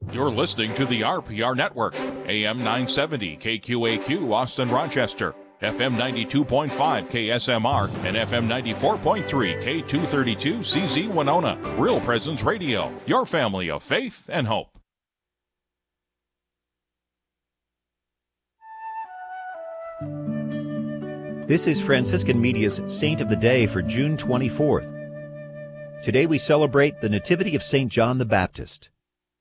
You're listening to the RPR Network, AM 970 KQAQ Austin Rochester, FM 92.5 KSMR, and FM 94.3 K232 CZ Winona. Real Presence Radio, your family of faith and hope. This is Franciscan Media's Saint of the Day for June 24th. Today we celebrate the Nativity of St. John the Baptist.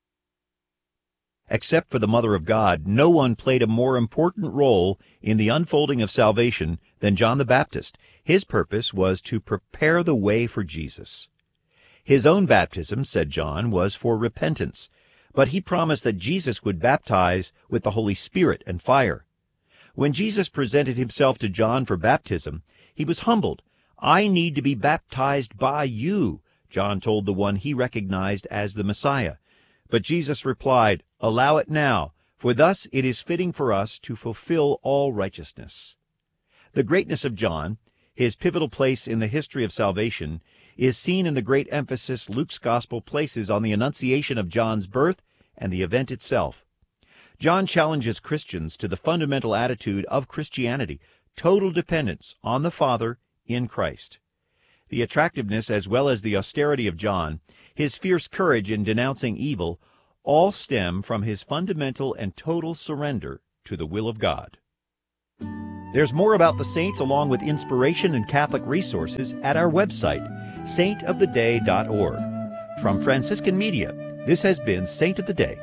Except for the Mother of God, no one played a more important role in the unfolding of salvation than John the Baptist. His purpose was to prepare the way for Jesus. His own baptism, said John, was for repentance, but he promised that Jesus would baptize with the Holy Spirit and fire. When Jesus presented himself to John for baptism, he was humbled. "I need to be baptized by you," John told the one he recognized as the Messiah. But Jesus replied, "Allow it now, for thus it is fitting for us to fulfill all righteousness." The greatness of John, his pivotal place in the history of salvation, is seen in the great emphasis Luke's Gospel places on the annunciation of John's birth and the event itself. John challenges Christians to the fundamental attitude of Christianity, total dependence on the Father in Christ. The attractiveness as well as the austerity of John, his fierce courage in denouncing evil, all stem from his fundamental and total surrender to the will of God. There's more about the saints along with inspiration and Catholic resources at our website, saintoftheday.org. From Franciscan Media, this has been Saint of the Day.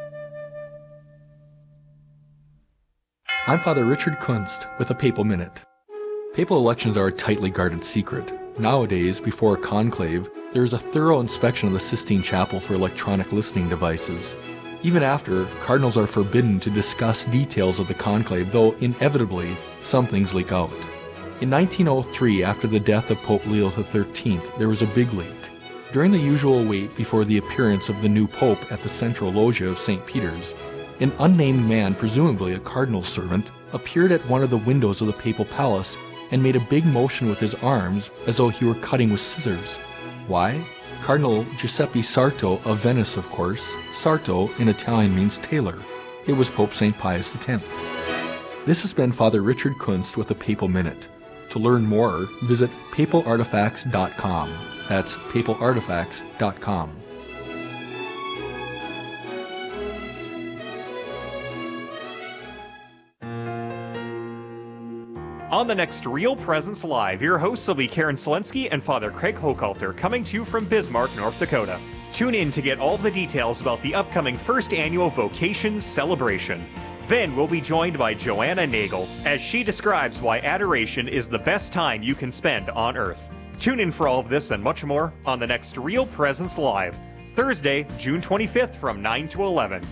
I'm Father Richard Kunst with a Papal Minute. Papal elections are a tightly guarded secret. Nowadays, before a conclave, there is a thorough inspection of the Sistine Chapel for electronic listening devices. Even after, cardinals are forbidden to discuss details of the conclave, though inevitably, some things leak out. In 1903, after the death of Pope Leo XIII, there was a big leak. During the usual wait before the appearance of the new pope at the central loggia of St. Peter's, an unnamed man, presumably a cardinal's servant, appeared at one of the windows of the papal palace and made a big motion with his arms as though he were cutting with scissors. Why? Cardinal Giuseppe Sarto of Venice, of course. Sarto in Italian means tailor. It was Pope St. Pius X. This has been Father Richard Kunst with a Papal Minute. To learn more, visit papalartifacts.com. That's papalartifacts.com. On the next Real Presence Live, your hosts will be Karen Selensky and Father Craig Hochhalter, coming to you from Bismarck, North Dakota. Tune in to get all the details about the upcoming first annual Vocations Celebration. Then we'll be joined by Joanna Nagel as she describes why adoration is the best time you can spend on earth. Tune in for all of this and much more on the next Real Presence Live, Thursday, June 25th from 9 to 11.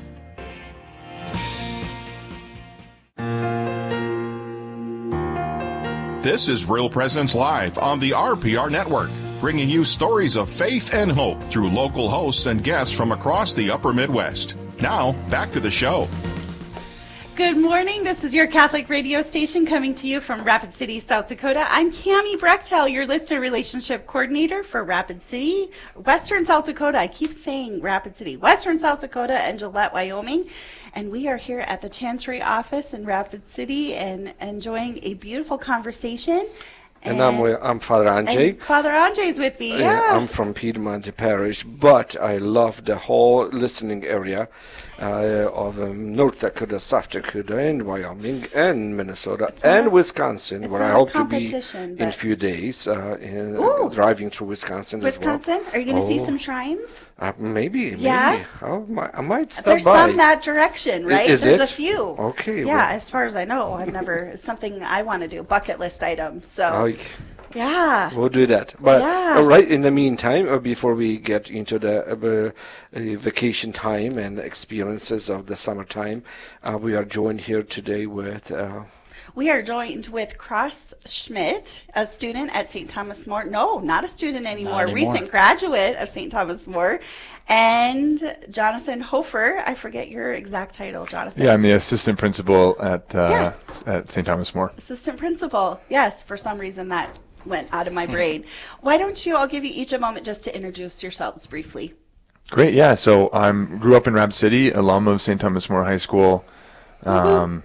This is Real Presence Live on the RPR Network, bringing you stories of faith and hope through local hosts and guests from across the upper Midwest. Now, back to the show. Good morning. This is your Catholic radio station coming to you from Rapid City, South Dakota. I'm Cammie Brechtel, your listener relationship coordinator for Rapid City, Western South Dakota. I keep saying Rapid City, Western South Dakota and Gillette, Wyoming. And we are here at the Chancery office in Rapid City and enjoying a beautiful conversation. And I'm Father Andrzej. Father Andrzej is with me, yeah. I'm from Piedmont Parish, but I love the whole listening area of North Dakota, South Dakota, and Wyoming, and Minnesota, and Wisconsin, where I hope to be in a few days, driving through Wisconsin as well. Wisconsin? Are you going to see some shrines? Maybe. Yeah? I might stop There's by. some that direction, right? There's a few. Okay. Yeah, well, as far as I know, I've never, something I want to do, bucket list item, so... Yeah. We'll do that. But right in the meantime, before we get into the vacation time and experiences of the summertime, we are joined here today with... We are joined with Cross Schmidt, a student at St. Thomas More. No, not a student anymore. Recent graduate of St. Thomas More. And Jonathan Hofer. I forget your exact title, Jonathan. Yeah, I'm the assistant principal at St. Thomas More. Assistant principal. Yes, for some reason that went out of my brain. Why don't you, I'll give you each a moment just to introduce yourselves briefly. Great, yeah. So I grew up in Rapid City, alum of St. Thomas More High School. Love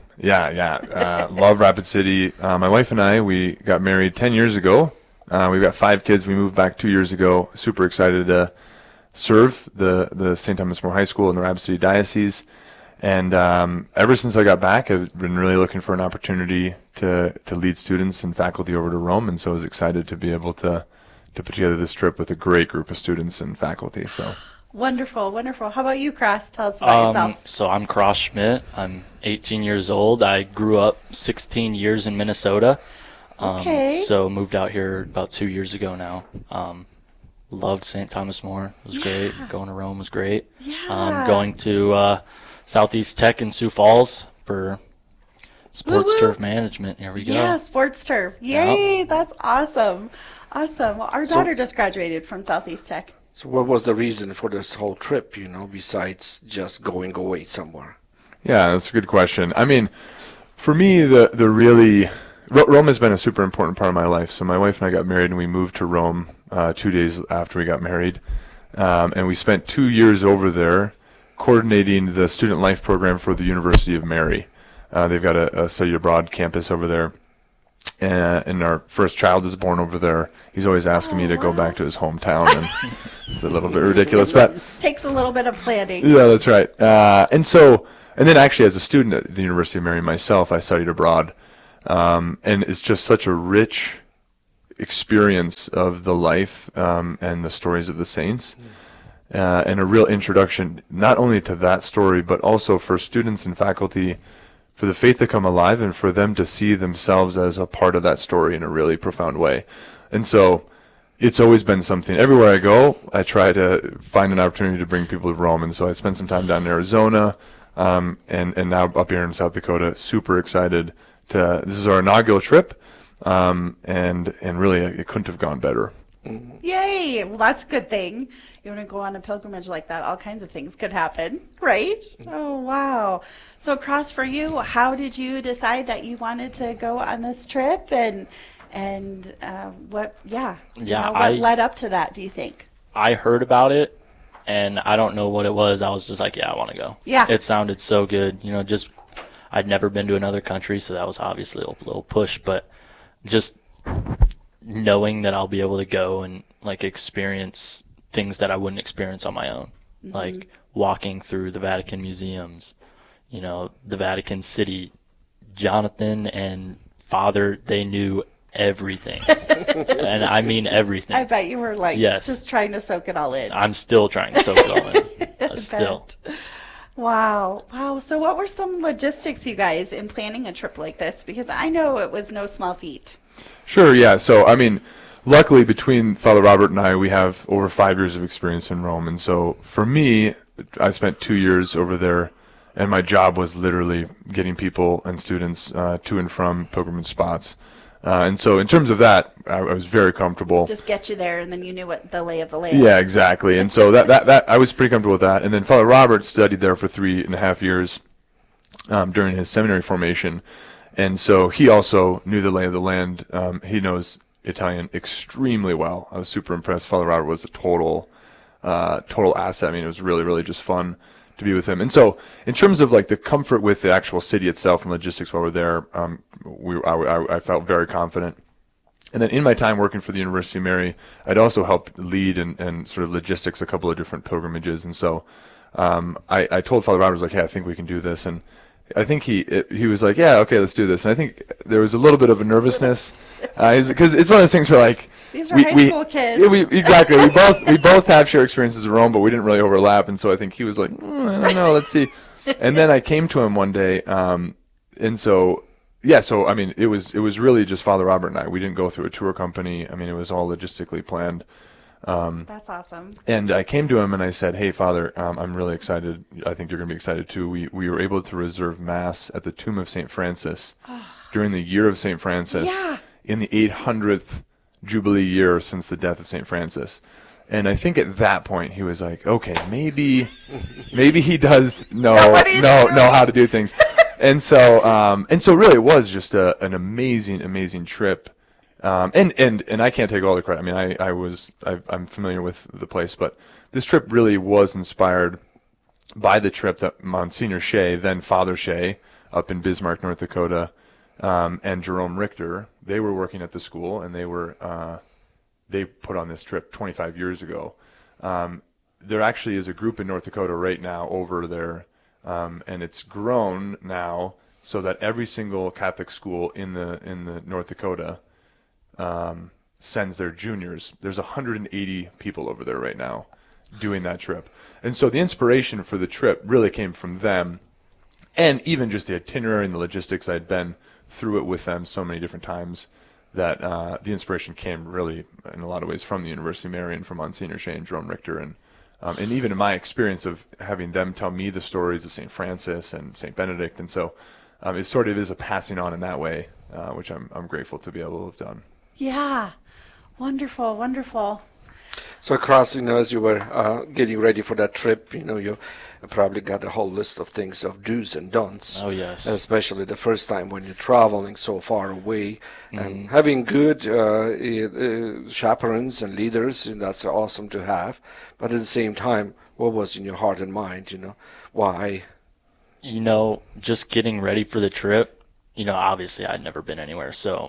Rapid City. My wife and I, we got married 10 years ago. We've got 5 kids. We moved back 2 years ago. Super excited to serve the St. Thomas More High School in the Rapid City Diocese. And ever since I got back, I've been really looking for an opportunity to lead students and faculty over to Rome. And so I was excited to be able to put together this trip with a great group of students and faculty. So. Wonderful, wonderful. How about you, Cross? Tell us about yourself. So I'm Cross Schmidt. I'm 18 years old. I grew up 16 years in Minnesota. So moved out here about 2 years ago now. Loved St. Thomas More. It was great. Going to Rome was great. Going to Southeast Tech in Sioux Falls for sports turf management. Here we go. Yeah, sports turf. Yay, that's awesome. Awesome. Our daughter just graduated from Southeast Tech. So what was the reason for this whole trip, besides just going away somewhere? Yeah, that's a good question. I mean, for me, Rome has been a super important part of my life. So my wife and I got married, and we moved to Rome 2 days after we got married. And we spent 2 years over there coordinating the student life program for the University of Mary. They've got a study abroad campus over there. And our first child is born over there. He's always asking me to go back to his hometown, and it's a little bit ridiculous, but takes a little bit of planning. Yeah, that's right. And then actually, as a student at the University of Mary myself, I studied abroad, and it's just such a rich experience of the life and the stories of the saints, and a real introduction not only to that story, but also for students and faculty, for the faith to come alive and for them to see themselves as a part of that story in a really profound way. And so it's always been something. Everywhere I go, I try to find an opportunity to bring people to Rome. And so I spent some time down in Arizona, and now up here in South Dakota. Super excited this is our inaugural trip, and really it couldn't have gone better. Yay! Well, that's a good thing. You want to go on a pilgrimage like that, all kinds of things could happen, right? Oh, wow. So, Cross, for you, how did you decide that you wanted to go on this trip, and what led up to that, do you think? I heard about it, and I don't know what it was. I was just like, I want to go. Yeah. It sounded so good. I'd never been to another country, so that was obviously a little push, but just knowing that I'll be able to go and experience things that I wouldn't experience on my own, like walking through the Vatican museums, the Vatican City. Jonathan and Father, they knew everything, and I mean everything. I bet you were just trying to soak it all in. I'm still trying to soak it all in. Still. Wow. So what were some logistics, you guys, in planning a trip like this? Because I know it was no small feat. Sure, yeah. So, I mean, luckily between Father Robert and I, we have over 5 years of experience in Rome. And so for me, I spent 2 years over there, and my job was literally getting people and students to and from pilgrimage spots. And so in terms of that, I was very comfortable. Just get you there, and then you knew what the lay of the land. Yeah, exactly. And so that I was pretty comfortable with that. And then Father Robert studied there for 3.5 years during his seminary formation. And so he also knew the lay of the land. He knows Italian extremely well. I was super impressed. Father Robert was a total asset. I mean, it was really, really just fun to be with him. And so in terms of the comfort with the actual city itself and logistics while we're there, I felt very confident. And then in my time working for the University of Mary, I'd also helped lead and sort of logistics a couple of different pilgrimages. And so I told Father Robert, I was like, hey, I think we can do this. And I think he was like, yeah, okay, let's do this. And I think there was a little bit of a nervousness, because it's one of those things where these are high school kids. Exactly. We both have shared experiences in Rome, but we didn't really overlap. And so I think he was like, I don't know, let's see. And then I came to him one day, and so I mean, it was really just Father Robert and I. We didn't go through a tour company. I mean, it was all logistically planned. That's awesome. And I came to him and I said, hey, Father, I'm really excited. I think you're going to be excited too. We were able to reserve Mass at the tomb of St. Francis during the year of St. Francis in the 800th Jubilee year since the death of St. Francis. And I think at that point he was like, okay, maybe he does know how to do things. And so really it was just an amazing, amazing trip. And I can't take all the credit. I mean, I'm familiar with the place, but this trip really was inspired by the trip that Monsignor Shea, then Father Shea, up in Bismarck, North Dakota, and Jerome Richter, they were working at the school, and they put on this trip 25 years ago. There actually is a group in North Dakota right now over there, and it's grown now so that every single Catholic school in the North Dakota sends their juniors. There's 180 people over there right now doing that trip. And so the inspiration for the trip really came from them, and even just the itinerary and the logistics. I'd been through it with them so many different times that the inspiration came really in a lot of ways from the University of Marion, from Monsignor Shea and Jerome Richter, and even in my experience of having them tell me the stories of St. Francis and St. Benedict. And so it sort of is a passing on in that way, which I'm grateful to be able to have done. Yeah. Wonderful, wonderful. So, Cross, as you were getting ready for that trip, you probably got a whole list of things, of do's and don'ts. Oh, yes. Especially the first time when you're traveling so far away. And having good chaperones and leaders, and that's awesome to have. But at the same time, what was in your heart and mind, Why? Just getting ready for the trip, obviously I'd never been anywhere, so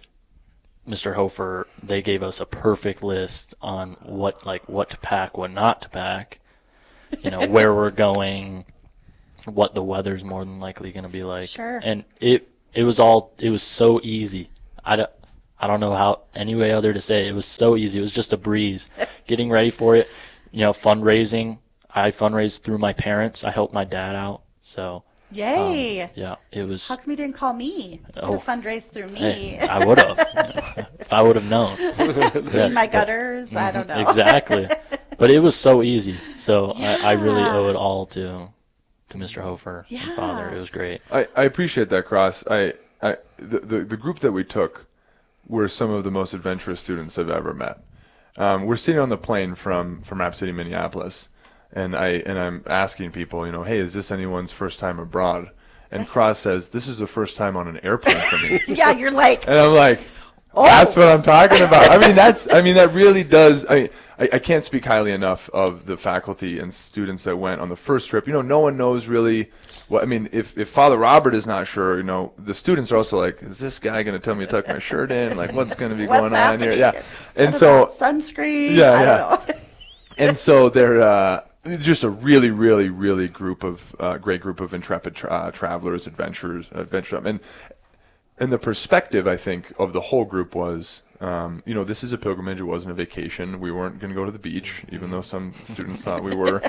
Mr. Hofer, they gave us a perfect list on what to pack, what not to pack, where we're going, what the weather's more than likely going to be like. Sure. And it was so easy. I don't know how any way other to say it. It was so easy. It was just a breeze. Getting ready for it, fundraising. I fundraised through my parents. I helped my dad out. So Yay. Yeah, it was. How come you didn't call me? You could have fundraised through me. Hey, I would have. If I would have known. Clean my gutters. I don't know. Exactly. But it was so easy. So I really owe it all to Mr. Hofer and Father. It was great. I appreciate that, Cross. The group that we took were some of the most adventurous students I've ever met. We're sitting on the plane from Rapid City, Minneapolis, and I'm asking people, hey, is this anyone's first time abroad? And Cross says, this is the first time on an airplane for me. Yeah, you're like. And I'm like, that's what I'm talking about. That really does. I can't speak highly enough of the faculty and students that went on the first trip. No one knows really what. If Father Robert is not sure, the students are also like, is this guy going to tell me to tuck my shirt in? Like, what's going to be going on here? Yeah. And so sunscreen. Yeah, I yeah. don't know. And so they're just a really, really, really great group of intrepid travelers, adventurers, and the perspective, I think, of the whole group was, this is a pilgrimage. It wasn't a vacation. We weren't going to go to the beach, even though some students thought we were.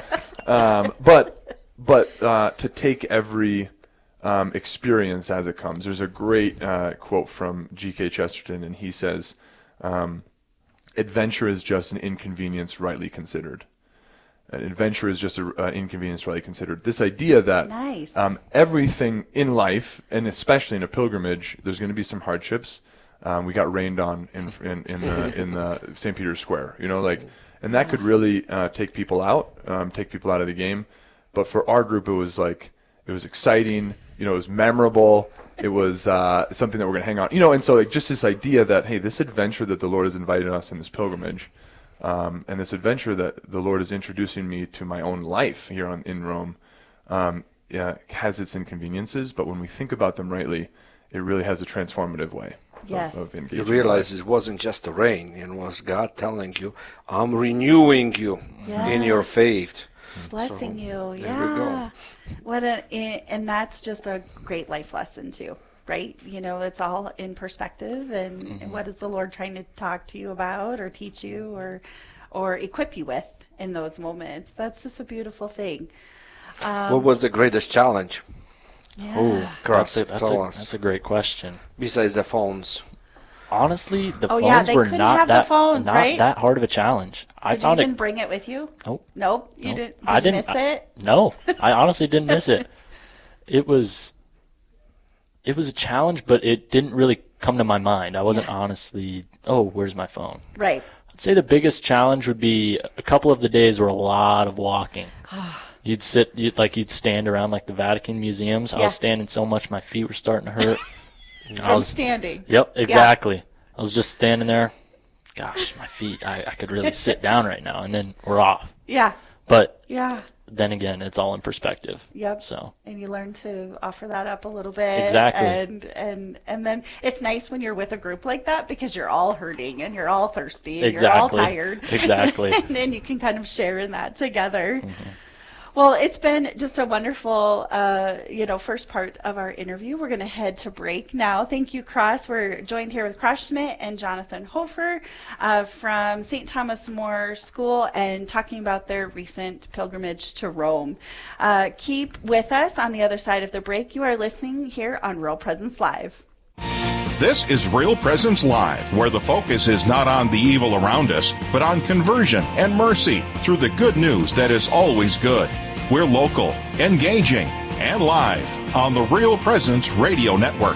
But to take every experience as it comes. There's a great quote from G.K. Chesterton, and he says, adventure is just an inconvenience rightly considered. An adventure is just an inconvenience rightly considered. This idea that Nice. Everything in life, and especially in a pilgrimage, there's going to be some hardships. We got rained on in the St. Peter's Square, and that could really take people out of the game. But for our group, it was exciting. It was memorable. It was something that we're going to hang on. And so just this idea that, hey, this adventure that the Lord has invited us in this pilgrimage. And this adventure that the Lord is introducing me to my own life here in Rome has its inconveniences, but when we think about them rightly, it really has a transformative way of engaging. You realize it wasn't just the rain, it was God telling you, I'm renewing you in your faith. Blessing you. There we go. And that's just a great life lesson too. Right? It's all in perspective, and what is the Lord trying to talk to you about or teach you or equip you with in those moments? That's just a beautiful thing. What was the greatest challenge? Yeah. Oh, Cross, tell us. That's a great question. Besides the phones. Honestly, the phones yeah, they were couldn't not have that the phones, not right? that hard of a challenge. Did you even bring it with you? Nope. You didn't. Did you miss it? No, I honestly didn't miss it. It was a challenge, but it didn't really come to my mind. I wasn't honestly, where's my phone? Right. I'd say the biggest challenge would be a couple of the days were a lot of walking. You'd stand around like the Vatican museums. I was standing so much my feet were starting to hurt. From standing. Yep, exactly. I was just standing there. Gosh, my feet, I could really sit down right now, and then we're off. Yeah. But Yeah. then again, it's all in perspective. Yep. So. And you learn to offer that up a little bit. Exactly. And then it's nice when you're with a group like that because you're all hurting and you're all thirsty and Exactly. you're all tired. Exactly. And then you can kind of share in that together. Mm-hmm. Well, it's been just a wonderful, first part of our interview. We're going to head to break now. Thank you, Cross. We're joined here with Cross Schmidt and Jonathan Hofer from St. Thomas More School and talking about their recent pilgrimage to Rome. Keep with us on the other side of the break. You are listening here on Real Presence Live. This is Real Presence Live, where the focus is not on the evil around us, but on conversion and mercy through the good news that is always good. We're local, engaging, and live on the Real Presence Radio Network.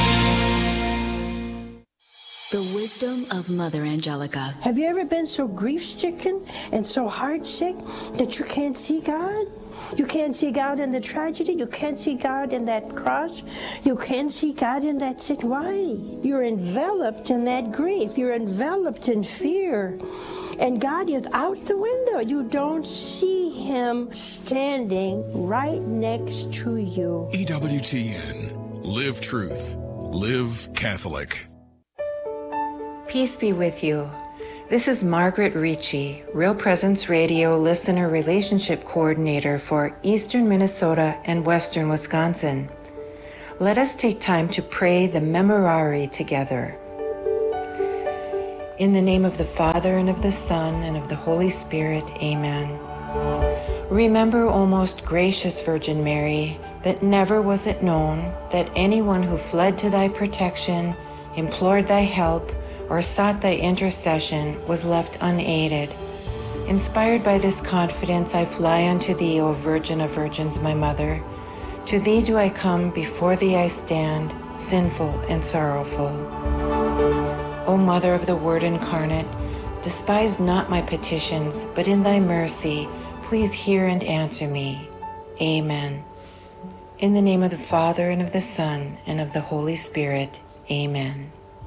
The wisdom of Mother Angelica. Have you ever been so grief-stricken and so heart-sick that you can't see God? You can't see God in the tragedy. You can't see God in that cross. You can't see God in that sin. Why? You're enveloped in that grief. You're enveloped in fear. And God is out the window. You don't see Him standing right next to you. EWTN. Live truth. Live Catholic. Peace be with you. This is Margaret Ricci, Real Presence Radio Listener Relationship Coordinator for Eastern Minnesota and Western Wisconsin. Let us take time to pray the Memorare together. In the name of the Father, and of the Son, and of the Holy Spirit, Amen. Remember, O most gracious Virgin Mary, that never was it known that anyone who fled to thy protection, implored thy help, or sought thy intercession was left unaided. Inspired by this confidence, I fly unto thee, O Virgin of Virgins, my Mother. To thee do I come, before thee I stand, sinful and sorrowful. O Mother of the Word incarnate, despise not my petitions, but in thy mercy, please hear and answer me. Amen. In the name of the Father, and of the Son, and of the Holy Spirit. Amen.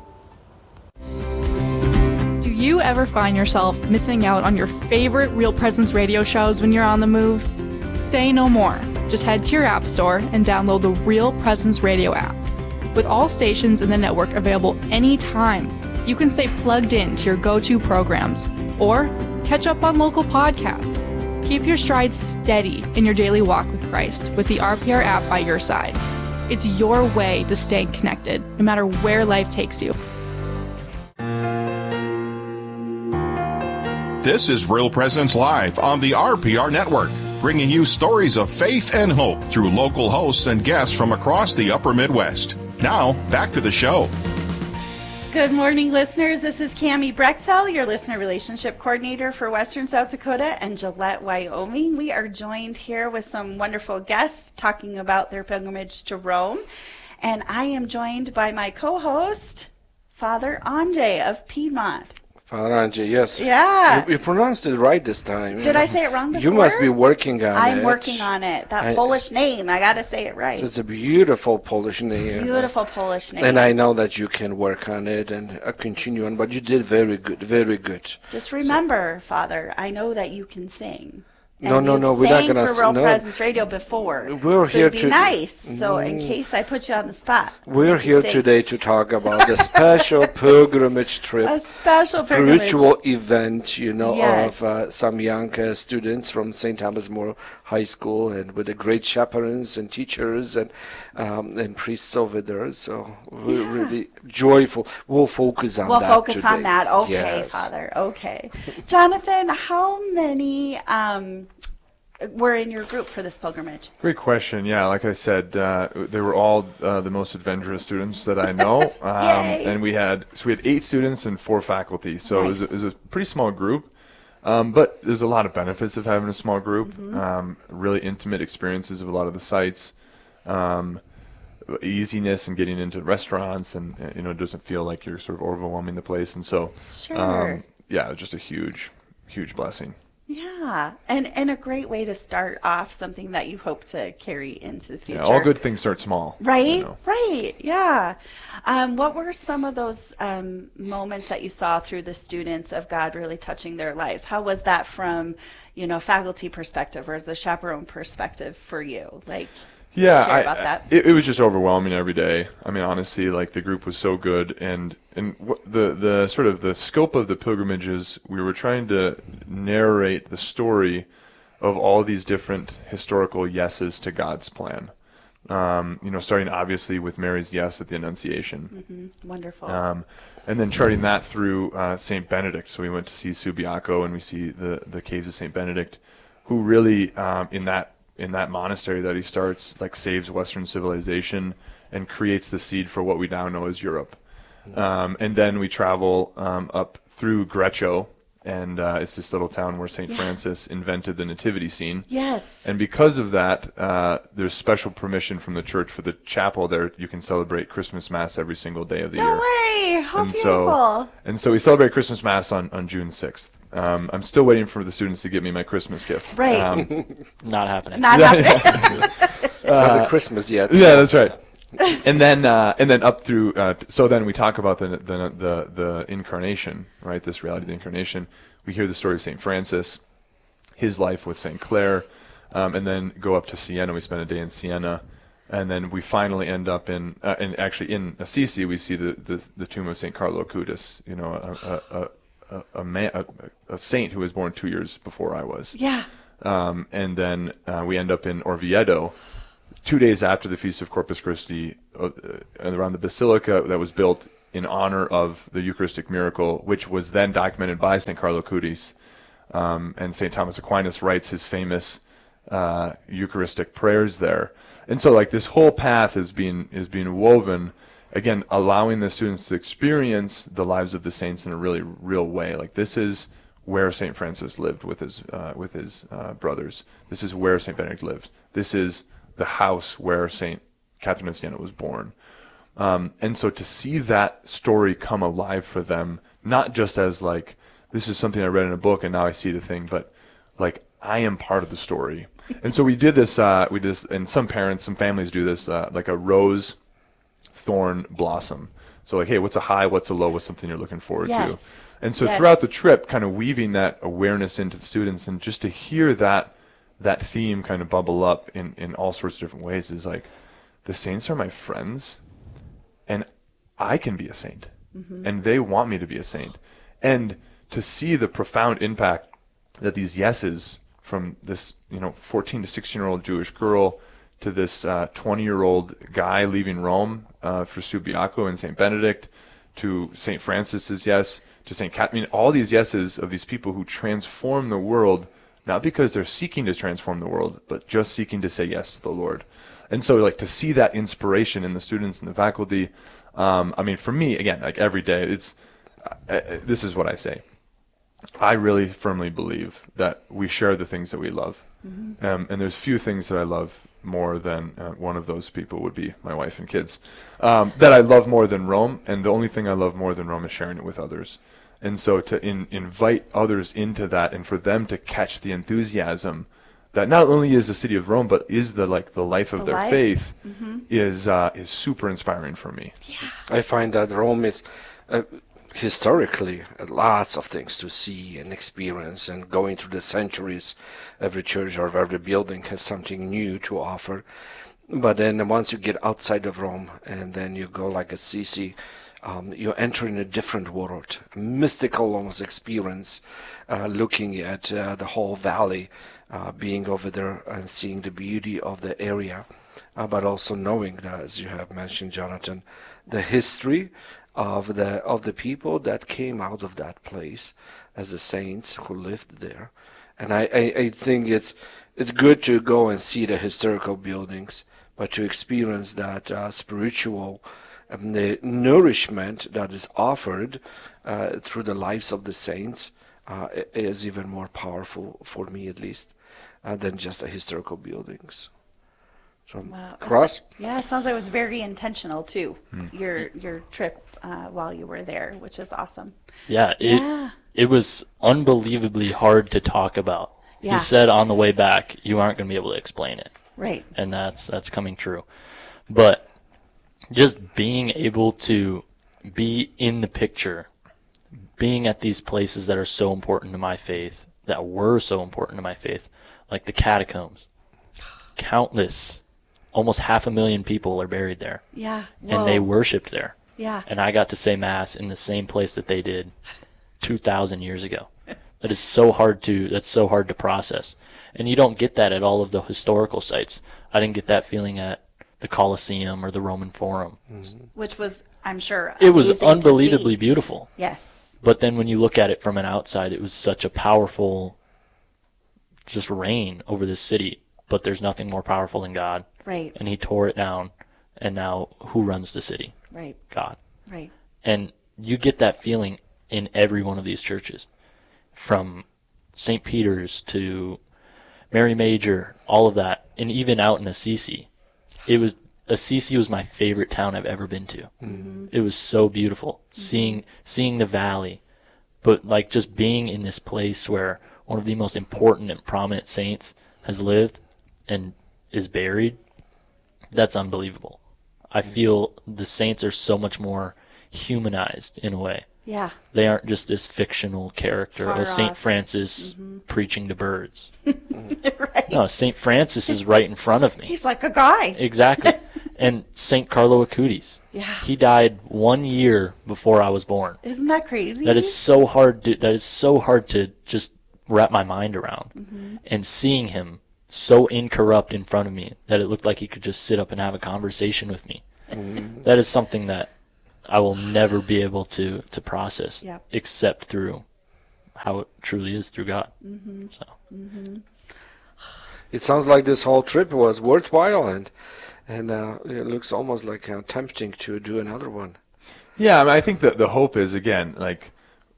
Do you ever find yourself missing out on your favorite Real Presence radio shows when you're on the move? Say no more. Just head to your app store and download the Real Presence Radio app. With all stations in the network available anytime, you can stay plugged in to your go-to programs or catch up on local podcasts. Keep your stride steady in your daily walk with Christ with the RPR app by your side. It's your way to stay connected, no matter where life takes you. This is Real Presence Live on the RPR Network, bringing you stories of faith and hope through local hosts and guests from across the upper Midwest. Now, back to the show. Good morning, listeners. This is Cammie Brechtel, your listener relationship coordinator for Western South Dakota and Gillette, Wyoming. We are joined here with some wonderful guests talking about their pilgrimage to Rome. And I am joined by my co-host, Father Andre of Piedmont. Father Angie, yes. Yeah. You pronounced it right this time. Did I say it wrong before? You must be working on it. I'm working on it. That Polish name, I got to say it right. It's a beautiful Polish name. Beautiful Polish name. And I know that you can work on it and continue on, but you did very good, very good. Just remember, Father, I know that you can sing. No, we're not gonna for Real Presence Radio before. We're here to be nice. So in case I put you on the spot, we're here today to talk about a special pilgrimage trip, a special spiritual event, yes. of some young students from St. Thomas More High School, and with the great chaperones and teachers and priests over there. So we're really joyful. We'll focus on that. We'll focus today. on that. Okay, yes. Father. Okay, Jonathan, how many were in your group for this pilgrimage? Great question. Yeah, like I said, they were all the most adventurous students that I know, and we had 8 students and 4 faculty. So nice. it was a pretty small group, but there's a lot of benefits of having a small group. Mm-hmm. Really intimate experiences of a lot of the sites, easiness in getting into restaurants, and it doesn't feel like you're sort of overwhelming the place. And so, sure. Yeah, just a huge blessing. Yeah, and a great way to start off something that you hope to carry into the future. Yeah, all good things start small. Right, right, yeah. What were some of those moments that you saw through the students of God really touching their lives? How was that from, faculty perspective or as a chaperone perspective for you? Share about that. It was just overwhelming every day. I mean, honestly, the group was so good, and the sort of the scope of the pilgrimages, we were trying to narrate the story of all these different historical yeses to God's plan. Starting obviously with Mary's yes at the Annunciation. Mm-hmm. Wonderful. And then charting that through St. Benedict. So we went to see Subiaco, and we see the caves of St. Benedict, who really, in that monastery that he starts, saves Western civilization and creates the seed for what we now know as Europe. And then we travel up through Greccio, and it's this little town where St. Francis invented the nativity scene. Yes. And because of that, there's special permission from the church for the chapel there. You can celebrate Christmas Mass every single day of the year. No way! How beautiful! So we celebrate Christmas Mass on June 6th. I'm still waiting for the students to get me my Christmas gift. Right. Not happening. Not happening. It's not the Christmas yet. Yeah, that's right. And then up through. So then we talk about the incarnation, right? This reality of the incarnation. We hear the story of St. Francis, his life with St. Clare, and then go up to Siena. We spend a day in Siena, and then we finally end up in Assisi. We see the tomb of St. Carlo Acutis. A saint who was born 2 years before I was. Yeah. And then we end up in Orvieto, 2 days after the Feast of Corpus Christi, around the basilica that was built in honor of the Eucharistic miracle, which was then documented by St. Carlo Acutis. And St. Thomas Aquinas writes his famous Eucharistic prayers there. And so this whole path is being woven, again, allowing the students to experience the lives of the saints in a really real way. This is where St. Francis lived with his brothers. This is where St. Benedict lived. This is the house where St. Catherine of Siena was born. And so to see that story come alive for them, not just as this is something I read in a book and now I see the thing, but I am part of the story. And so we did this, and some families do this, like a rose thorn blossom. So hey, what's a high, what's a low, what's something you're looking forward to? And so throughout the trip, kind of weaving that awareness into the students, and just to hear that theme kind of bubble up in all sorts of different ways is the saints are my friends, and I can be a saint, and they want me to be a saint. And to see the profound impact that these yeses from this 14 to 16-year-old Jewish girl to this 20-year-old guy leaving Rome for Subiaco and St. Benedict, to St. Francis's yes, to St. Catherine, all these yeses of these people who transform the world, not because they're seeking to transform the world, but just seeking to say yes to the Lord. And so to see that inspiration in the students and the faculty, for me, again, every day, this is what I say. I really firmly believe that we share the things that we love. And there's few things that I love more than one of those people would be my wife and kids, that I love more than Rome. And the only thing I love more than Rome is sharing it with others. And so to invite others into that, and for them to catch the enthusiasm that not only is the city of Rome, but is the life of their faith, is super inspiring for me. Yeah. I find that Rome is historically lots of things to see and experience, and going through the centuries, every church or every building has something new to offer. But then once you get outside of Rome, and then you go like Assisi, you enter in a different world, a mystical almost experience, looking at the whole valley, being over there and seeing the beauty of the area, but also knowing that, as you have mentioned, Jonathan, the history of the people that came out of that place as the saints who lived there. And I think it's good to go and see the historical buildings, but to experience that spiritual the nourishment that is offered through the lives of the saints is even more powerful, for me at least, than just the historical buildings. So, Wow. Cross? Yeah, it sounds like it was very intentional too. Your trip while you were there, which is awesome. Yeah, it was unbelievably hard to talk about. Yeah. He said on the way back, you aren't going to be able to explain it. Right. And that's coming true. But just being able to be in the picture, being at these places that are so important to my faith, that were so important to my faith, like the catacombs. Countless, almost 500,000 people are buried there. Yeah. And they worshiped there. Yeah. And I got to say Mass in the same place that they did 2,000 years ago. That's so hard to process. And you don't get that at all of the historical sites. I didn't get that feeling at the Colosseum or the Roman Forum. Which was, I'm sure, it was amazing unbelievably to see. beautiful. Yes. But then when you look at it from an outside, it was such a powerful just reign over this city. But there's nothing more powerful than God. Right. And he tore it down. And now who runs the city? Right. God. Right. And you get that feeling in every one of these churches. From St. Peter's to Mary Major, all of that. And even out in Assisi. Assisi was my favorite town I've ever been to. Mm-hmm. It was so beautiful. Mm-hmm. Seeing the valley. But like just being in this place where one of the most important and prominent saints has lived and is buried, that's unbelievable. I feel the saints are so much more humanized in a way. Yeah. They aren't just this fictional character Far of St. off. Francis preaching to birds. Right. No, St. Francis is right in front of me. He's like a guy. Exactly. And St. Carlo Acutis. Yeah. He died 1 year before I was born. Isn't that crazy? That is so hard to just wrap my mind around. Mm-hmm. And seeing him so incorrupt in front of me that it looked like he could just sit up and have a conversation with me. Mm-hmm. That is something that I will never be able to process except through how it truly is through God. Mm-hmm. So. Mm-hmm. It sounds like this whole trip was worthwhile, and it looks almost like tempting to do another one. Yeah, I mean, I think that the hope is, again, like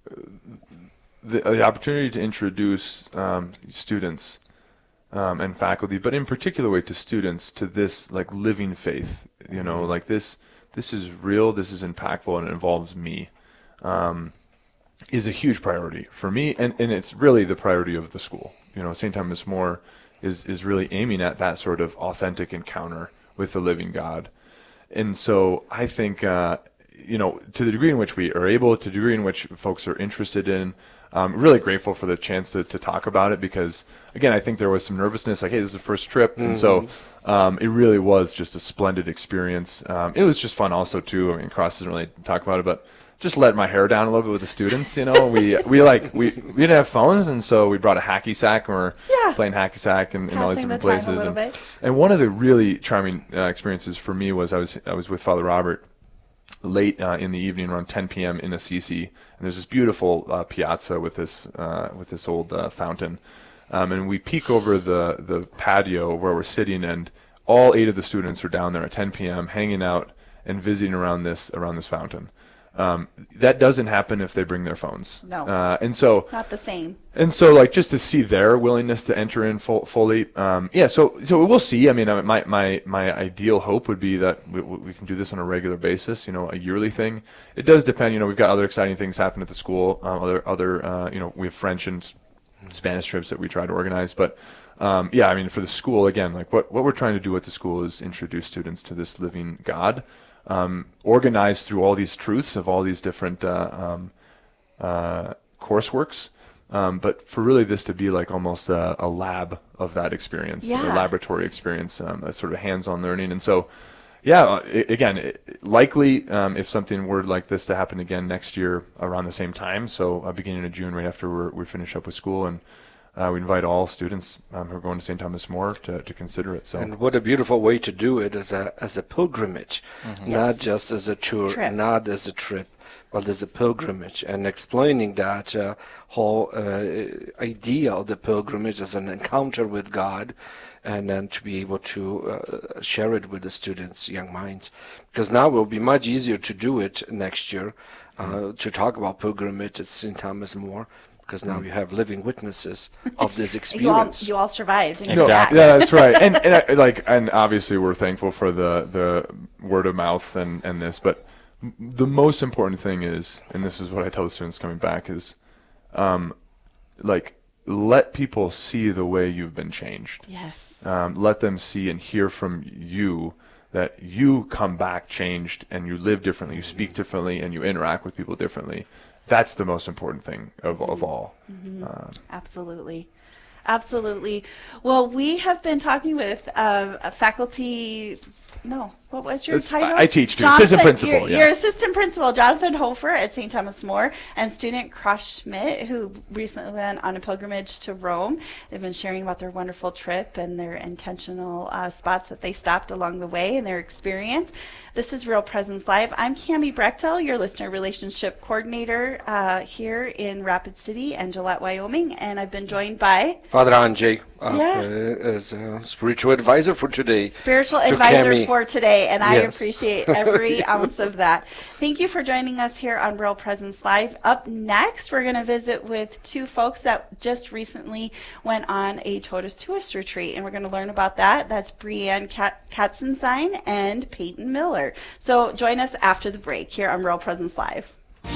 the opportunity to introduce students and faculty, but in particular way to students, to this like living faith. You know, like this is real, this is impactful, and it involves me, is a huge priority for me, and it's really the priority of the school. You know, St. Thomas More is really aiming at that sort of authentic encounter with the living God. And so I think, you know, to the degree in which we are able, to the degree in which folks are interested in, really grateful for the chance to talk about it, because, again, I think there was some nervousness, like, hey, this is the first trip. Mm-hmm. And so it really was just a splendid experience. It was just fun also, too. I mean, Cross doesn't really talk about it, but just let my hair down a little bit with the students. You know, we didn't have phones, and so we brought a hacky sack, and we're playing hacky sack in all these different places. And one of the really charming experiences for me was I was with Father Robert late in the evening, around 10 p.m. in Assisi, and there's this beautiful piazza with this old fountain, and we peek over the patio where we're sitting, and all 8 of the students are down there at 10 p.m. hanging out and visiting around this fountain. That doesn't happen if they bring their phones. No. And so not the same. And so, like, just to see their willingness to enter in fully, so we'll see. I mean, my ideal hope would be that we can do this on a regular basis, you know, a yearly thing. It does depend, you know, we've got other exciting things happen at the school, other you know, we have French and Spanish trips that we try to organize, but I mean, for the school, again, like what we're trying to do at the school is introduce students to this living God, organized through all these truths of all these different courseworks, but for really this to be like almost a lab of that experience, a laboratory experience, a sort of hands-on learning. And so, likely if something were like this to happen again next year around the same time, so beginning of June, right after we finish up with school, and we invite all students who are going to St. Thomas More to consider it. So, and what a beautiful way to do it as a pilgrimage, not just as a tour, not as a trip, but as a pilgrimage, and explaining that whole idea of the pilgrimage as an encounter with God, and then to be able to share it with the students' young minds. Because now it will be much easier to do it next year, to talk about pilgrimage at St. Thomas More, because now you have living witnesses of this experience. You all survived. Exactly. Yeah, that's right. And obviously we're thankful for the word of mouth and this, but the most important thing is, and this is what I tell the students coming back, is let people see the way you've been changed. Yes. Let them see and hear from you that you come back changed and you live differently, you speak differently, and you interact with people differently. That's the most important thing of all. Absolutely. Absolutely. Well, we have been talking with a faculty. No, what was your title? I teach too. Assistant principal. Your assistant principal, Jonathan Hofer at St. Thomas More, and student Cross Schmidt, who recently went on a pilgrimage to Rome. They've been sharing about their wonderful trip and their intentional spots that they stopped along the way and their experience. This is Real Presence Live. I'm Cami Brechtel, your listener relationship coordinator here in Rapid City and Gillette, Wyoming, and I've been joined by Father Andrzej as a spiritual advisor for today. Spiritual advisor Cami. for today, and I Yes. appreciate every ounce of that. Thank you for joining us here on Real Presence Live. Up next, we're going to visit with two folks that just recently went on a Totus Tuus retreat, and we're going to learn about that. That's Brianne Katzenstein and Peyton Miller. So join us after the break here on Real Presence Live.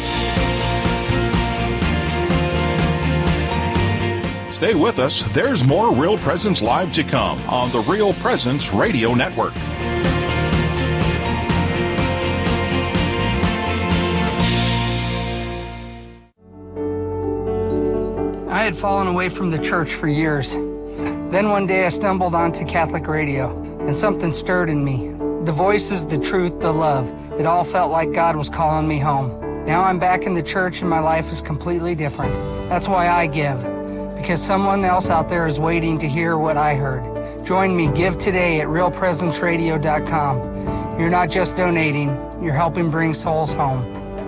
Stay with us. There's more Real Presence Live to come on the Real Presence Radio Network. I had fallen away from the church for years. Then one day I stumbled onto Catholic radio, and something stirred in me. The voices, the truth, the love. It all felt like God was calling me home. Now I'm back in the church and my life is completely different. That's why I give, because someone else out there is waiting to hear what I heard. Join me, give today at realpresenceradio.com. You're not just donating, you're helping bring souls home.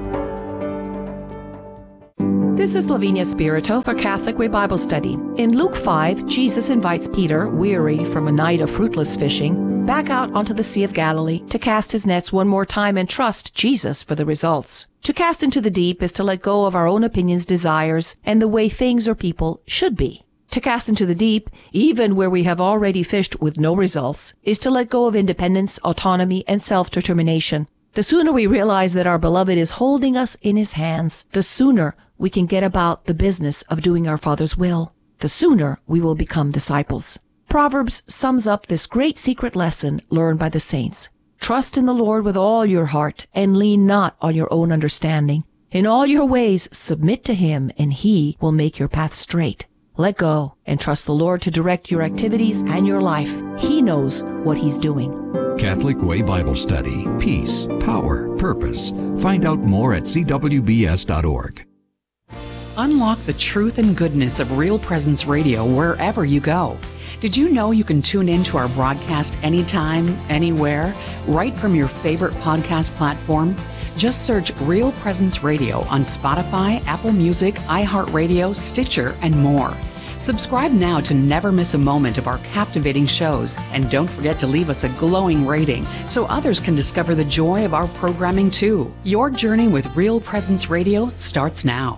This is Lavinia Spirito for Catholic Way Bible Study. In Luke 5, Jesus invites Peter, weary from a night of fruitless fishing, back out onto the Sea of Galilee to cast his nets one more time and trust Jesus for the results. To cast into the deep is to let go of our own opinions, desires, and the way things or people should be. To cast into the deep, even where we have already fished with no results, is to let go of independence, autonomy, and self-determination. The sooner we realize that our beloved is holding us in his hands, the sooner we can get about the business of doing our Father's will. The sooner we will become disciples. Proverbs sums up this great secret lesson learned by the saints. Trust in the Lord with all your heart, and lean not on your own understanding. In all your ways submit to him, and he will make your path straight. Let go and trust the Lord to direct your activities and your life. He knows what he's doing. Catholic Way Bible Study. Peace, power, purpose. Find out more at cwbs.org. Unlock the truth and goodness of Real Presence Radio wherever you go. Did you know you can tune in to our broadcast anytime, anywhere, right from your favorite podcast platform? Just search Real Presence Radio on Spotify, Apple Music, iHeartRadio, Stitcher, and more. Subscribe now to never miss a moment of our captivating shows, and don't forget to leave us a glowing rating so others can discover the joy of our programming too. Your journey with Real Presence Radio starts now.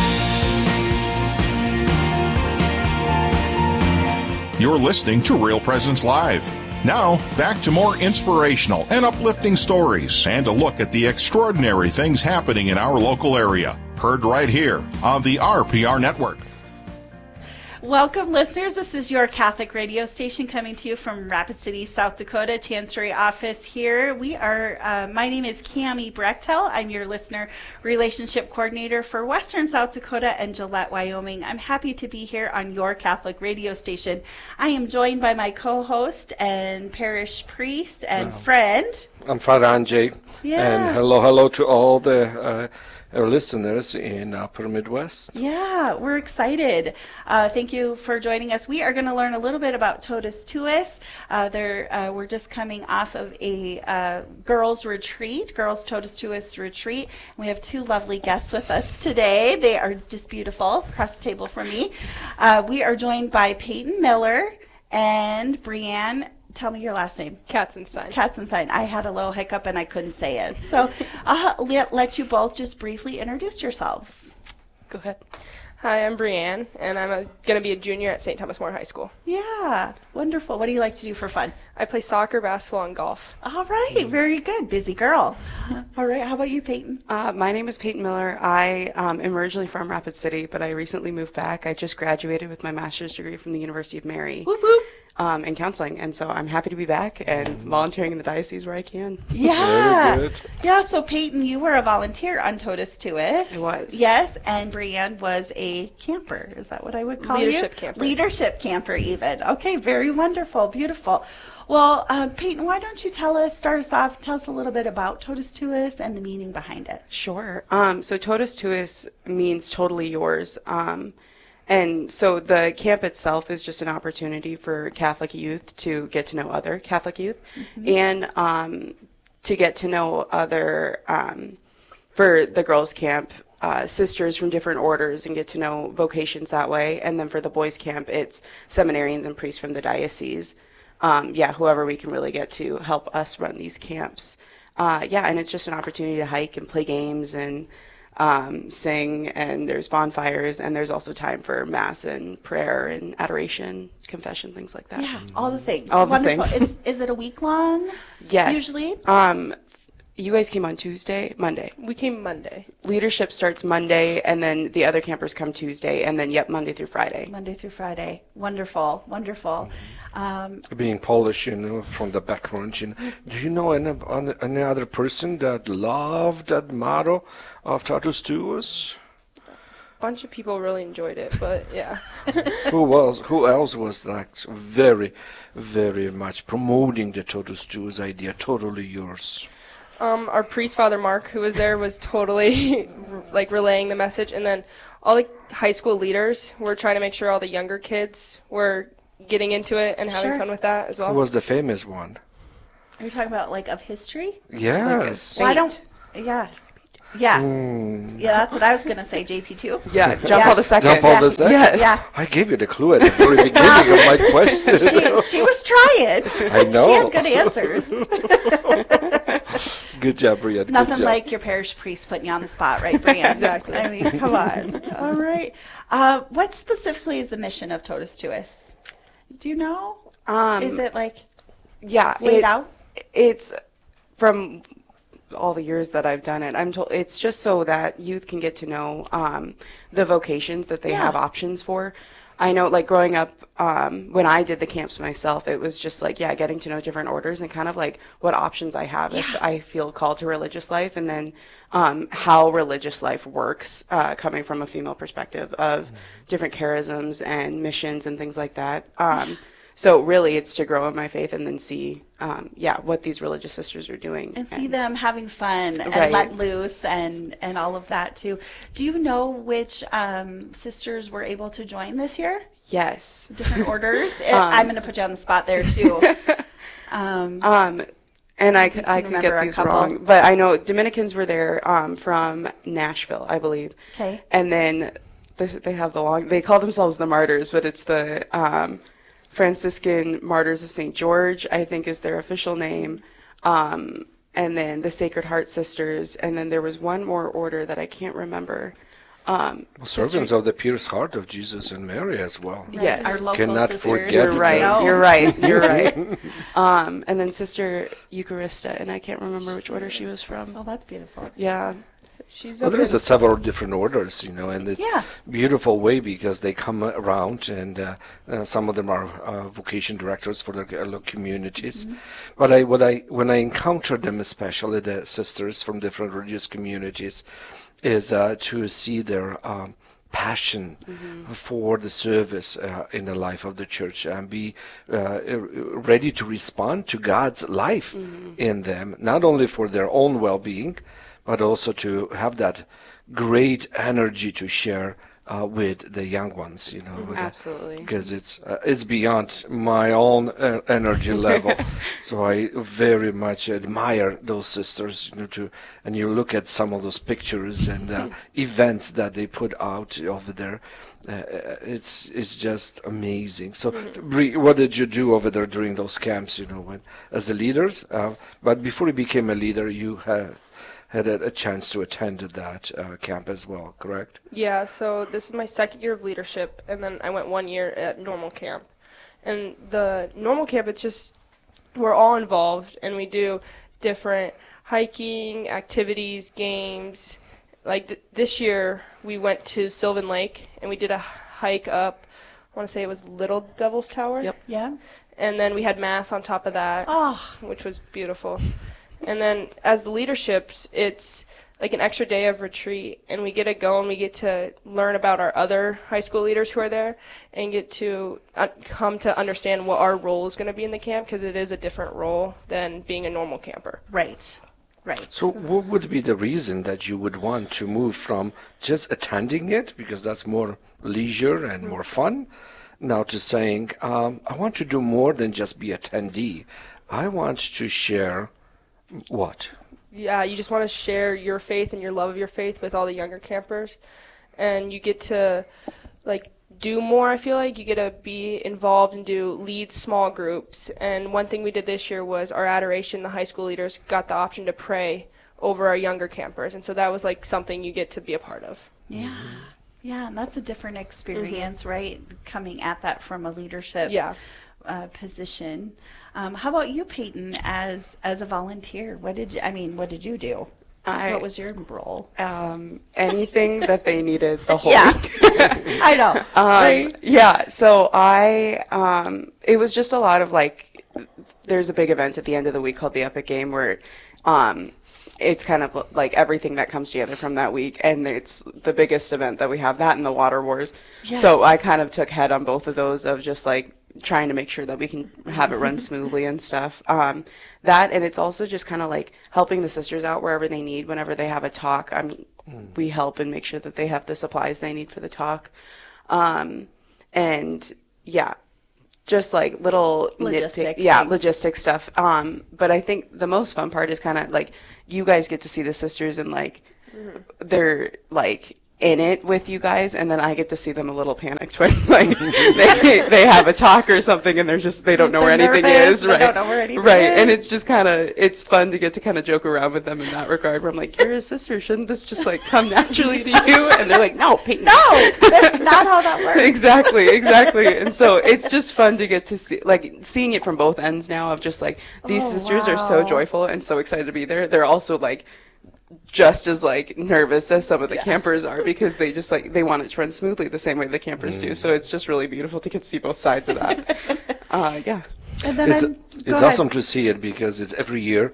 You're listening to Real Presence Live. Now, back to more inspirational and uplifting stories and a look at the extraordinary things happening in our local area. Heard right here on the RPR Network. Welcome, listeners. This is your Catholic radio station coming to you from Rapid City, South Dakota, Chancery office here. We are, my name is Cami Brechtel. I'm your listener relationship coordinator for Western South Dakota and Gillette, Wyoming. I'm happy to be here on your Catholic radio station. I am joined by my co-host and parish priest and friend. I'm Father Andrzej. And hello to all the our listeners in Upper Midwest. Yeah, we're excited. Thank you for joining us. We are going to learn a little bit about Totus Tuus. We're just coming off of a girls' retreat, girls' Totus Tuus retreat. We have two lovely guests with us today. They are just beautiful, across the table from me. We are joined by Peyton Miller and Brianne. Tell me your last name. Katzenstein. Katzenstein. I had a little hiccup and I couldn't say it. So I'll let you both just briefly introduce yourselves. Go ahead. Hi, I'm Brianne, and I'm going to be a junior at St. Thomas More High School. Yeah, wonderful. What do you like to do for fun? I play soccer, basketball, and golf. All right, very good. Busy girl. All right, how about you, Peyton? My name is Peyton Miller. I am originally from Rapid City, but I recently moved back. I just graduated with my master's degree from the University of Mary. Whoop, whoop. In counseling, and so I'm happy to be back and volunteering in the diocese where I can. Yeah. Very good. Yeah, so Peyton, you were a volunteer on Totus Tuus. I was. Yes, and Brianne was a camper. Is that what I would call Leadership you? camper. Leadership camper even. Okay, very wonderful, beautiful. Well, Peyton, why don't you tell us a little bit about Totus Tuus and the meaning behind it. Sure. So Totus Tuus means totally yours. And so the camp itself is just an opportunity for Catholic youth to get to know other Catholic youth and to get to know other, for the girls' camp, sisters from different orders and get to know vocations that way. And then for the boys' camp, it's seminarians and priests from the diocese. Whoever we can really get to help us run these camps. And it's just an opportunity to hike and play games and sing, and there's bonfires, and there's also time for mass and prayer and adoration, confession, things like that. Yeah, all the things. All Wonderful. the things. Is it a week long? Yes. Usually? You guys came on Monday. We came Monday. Leadership starts Monday, and then the other campers come Tuesday, and then, Monday through Friday. Monday through Friday. Wonderful, wonderful. Being Polish, from the background, do you know any other person that loved that motto of Totus Tuus? A bunch of people really enjoyed it, but yeah. Who else was like very, very much promoting the Totus Tuus idea, totally yours? Our priest, Father Mark, who was there, was totally relaying the message, and then all the high school leaders were trying to make sure all the younger kids were getting into it and having fun with that as well. Who was the famous one? Are you talking about of history? Yes. Yeah. Yeah, that's what I was going to say, JP2. Yeah, John Paul II. John Paul II? Yes. Yeah. I gave you the clue at the very beginning of my question. She was trying. I know. She had good answers. Good job, Brianne. Nothing like your parish priest putting you on the spot, right, Brianne? Exactly. I mean, come on. All right. What specifically is the mission of Totus Tuus? Do you know? Is it laid out? It's from all the years that I've done it. I'm told it's just so that youth can get to know the vocations that they have options for. I know, growing up, when I did the camps myself, it was just getting to know different orders and kind of what options I have if I feel called to religious life, and then how religious life works, coming from a female perspective of different charisms and missions and things like that. So really, it's to grow in my faith and then see, what these religious sisters are doing. And see them having fun and let loose and all of that, too. Do you know which sisters were able to join this year? Yes. Different orders? I'm going to put you on the spot there, too. And I could get these wrong, but I know Dominicans were there from Nashville, I believe. Okay. And then they have they call themselves the Martyrs, but it's the Franciscan Martyrs of St. George, I think is their official name. And then the Sacred Heart Sisters. And then there was one more order that I can't remember. Servants of the Pierced Heart of Jesus and Mary as well. Right. Yes. Our local Cannot sisters. forget You're right. them. You're right. You're right. And then Sister Eucharista, and I can't remember which order she was from. Oh, that's beautiful. Yeah. There's several different orders, and it's beautiful way because they come around, and some of them are vocation directors for their communities. But when I encounter them, especially the sisters from different religious communities, is to see their passion for the service in the life of the church and be ready to respond to God's life in them, not only for their own well-being, but also to have that great energy to share with the young ones, Absolutely. Because it's beyond my own energy level. So I very much admire those sisters, and you look at some of those pictures and events that they put out over there. It's just amazing. So, Bree, what did you do over there during those camps? As the leaders? But before you became a leader, you had a chance to attend that camp as well, correct? Yeah, so this is my second year of leadership, and then I went 1 year at normal camp. And the normal camp, it's just, we're all involved, and we do different hiking, activities, games. Like this year, we went to Sylvan Lake, and we did a hike up, I want to say it was Little Devil's Tower. Yep. Yeah. And then we had Mass on top of that, which was beautiful. And then as the leaderships, it's like an extra day of retreat, and we get to go and we get to learn about our other high school leaders who are there and get to come to understand what our role is going to be in the camp, because it is a different role than being a normal camper. Right. Right. So what would be the reason that you would want to move from just attending it, because that's more leisure and more fun, now to saying, I want to do more than just be attendee. I want to share what? Yeah, you just want to share your faith and your love of your faith with all the younger campers, and you get to like do more. I feel like you get to be involved and lead small groups. And one thing we did this year was our adoration. The high school leaders got the option to pray over our younger campers, and so that was like something you get to be a part of. Yeah. Yeah, and that's a different experience, right? Coming at that from a leadership position. How about you, Peyton, as a volunteer? What did you do? What was your role? Anything that they needed the whole week. I know. Right? Yeah, so it was just a lot of like, there's a big event at the end of the week called the Epic Game where it's kind of like everything that comes together from that week, and it's the biggest event that we have, that and the Water Wars. Yes. So I kind of took head on both of those of just like trying to make sure that we can have it run smoothly and stuff. That, and it's also just kind of like helping the sisters out wherever they need, whenever they have a talk. We help and make sure that they have the supplies they need for the talk. And yeah, just like little logistic stuff. But I think the most fun part is kind of like you guys get to see the sisters and like they're like in it with you guys, and then I get to see them a little panicked when like they have a talk or something and they don't know where anything is, right? They don't know where anything right, is. and it's just kind of, it's fun to get to kind of joke around with them in that regard. Where I'm like, you're a sister, shouldn't this just like come naturally to you? And they're like, no, Peyton, no, that's not how that works. Exactly. And so it's just fun to get to see, like seeing it from both ends now of just like these sisters are so joyful and so excited to be there. They're also like just as like nervous as some of the campers are, because they just like they want it to run smoothly the same way the campers do. So it's just really beautiful to get to see both sides of that. And then it's awesome to see it, because it's every year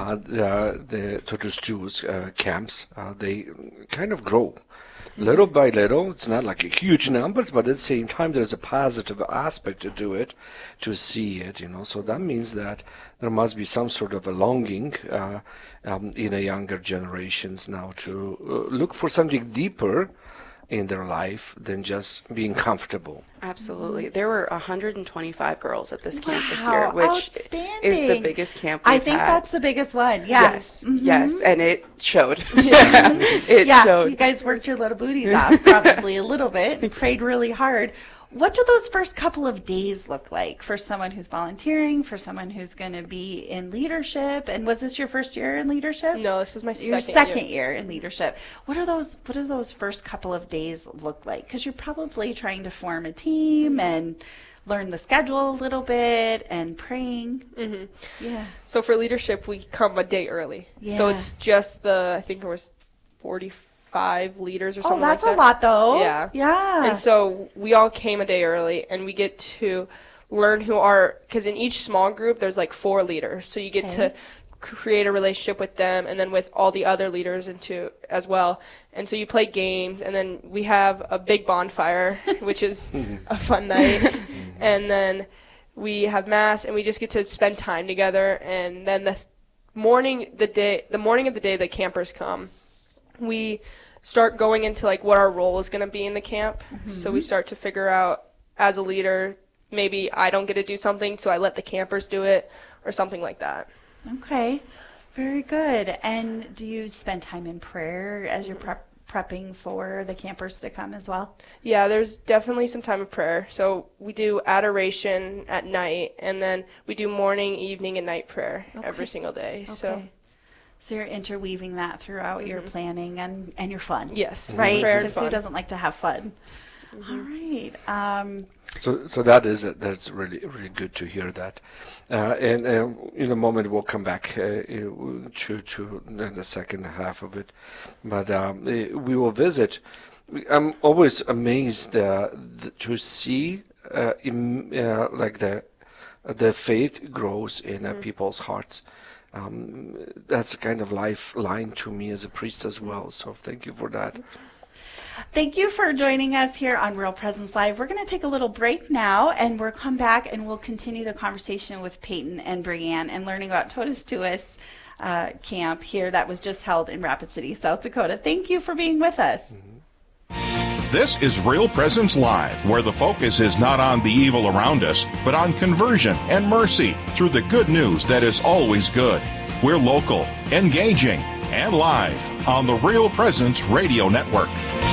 the Totus Jews camps they kind of grow little by little. It's not like a huge numbers, but at the same time there's a positive aspect to it, to see it, so that means that there must be some sort of a longing in the younger generations now to look for something deeper in their life than just being comfortable. Absolutely. There were 125 girls at this camp this year, which is the biggest camp we've had. I think that's the biggest one. Yeah. Yes, and it showed. It showed. You guys worked your little booties off probably a little bit and prayed really hard. What do those first couple of days look like for someone who's volunteering, for someone who's going to be in leadership? And was this your first year in leadership? No, this was my second year in leadership. What do those first couple of days look like? Because you're probably trying to form a team and learn the schedule a little bit and praying. Yeah. So for leadership, we come a day early. Yeah. So it's just I think it was 45 leaders or something like that. Oh, that's a lot, though. Yeah. Yeah. And so we all came a day early, and we get to learn because in each small group, there's like 4 leaders. So you get to create a relationship with them and then with all the other leaders as well. And so you play games, and then we have a big bonfire, which is a fun night. And then we have Mass, and we just get to spend time together. And then the morning of the day that campers come, we start going into like what our role is going to be in the camp. So we start to figure out, as a leader, maybe I don't get to do something, so I let the campers do it, or something like that. Okay, very good. And do you spend time in prayer as you're prepping for the campers to come as well? Yeah, there's definitely some time of prayer. So we do adoration at night, and then we do morning, evening, and night prayer every single day. So you're interweaving that throughout your planning and your fun. Yes. Right? Prayer and Because who fun. doesn't like to have fun? All right. So that's really good to hear that, and in a moment we'll come back to the second half of it, but we will visit. I'm always amazed to see like the faith grows in people's hearts. That's a kind of lifeline to me as a priest as well. So thank you for that. Thank you for joining us here on Real Presence Live. We're going to take a little break now, and we'll come back and we'll continue the conversation with Peyton and Brianne and learning about Totus Tuus camp here that was just held in Rapid City, South Dakota. Thank you for being with us. This is Real Presence Live, where the focus is not on the evil around us, but on conversion and mercy through the good news that is always good. We're local, engaging, and live on the Real Presence Radio Network.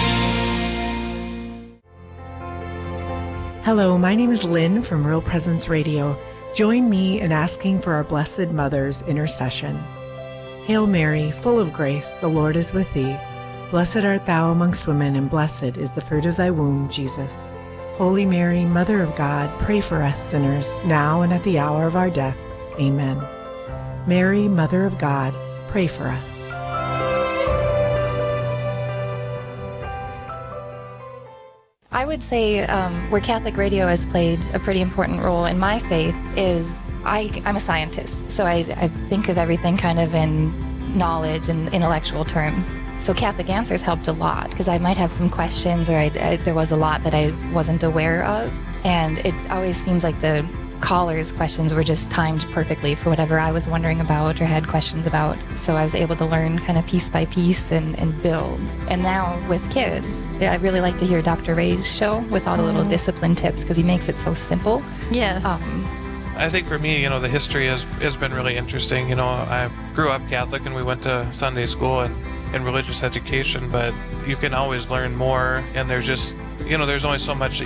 Hello, my name is Lynn from Real Presence Radio. Join me in asking for our Blessed Mother's intercession. Hail Mary, full of grace, the Lord is with thee. Blessed art thou amongst women, and blessed is the fruit of thy womb, Jesus. Holy Mary, Mother of God, pray for us sinners, now and at the hour of our death. Amen. Mary, Mother of God, pray for us. I would say where Catholic radio has played a pretty important role in my faith is I'm a scientist, so I think of everything kind of in knowledge and intellectual terms. So Catholic Answers helped a lot because I might have some questions or there was a lot that I wasn't aware of, and it always seems like the callers' questions were just timed perfectly for whatever I was wondering about or had questions about. So I was able to learn kind of piece by piece and build. And now with kids, I really like to hear Dr. Ray's show with all the little discipline tips because he makes it so simple. Yeah. I think for me, the history has been really interesting. I grew up Catholic and we went to Sunday school and religious education, but you can always learn more, and there's just, there's only so much that